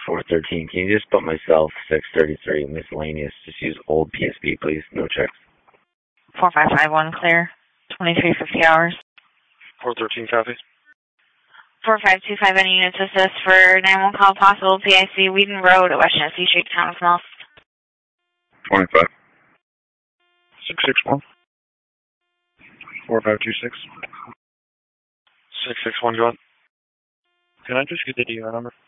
413. Can you just put myself 633 miscellaneous? Just use old PSP, please. No checks. 4551 clear. 2350 hours. 413 copy. 4525 any units assist for 911 call possible PIC Whedon Road at West Genesee Street, Town of Mills. 25. 661. 4526. 661, go on. Can I just get the DUI number?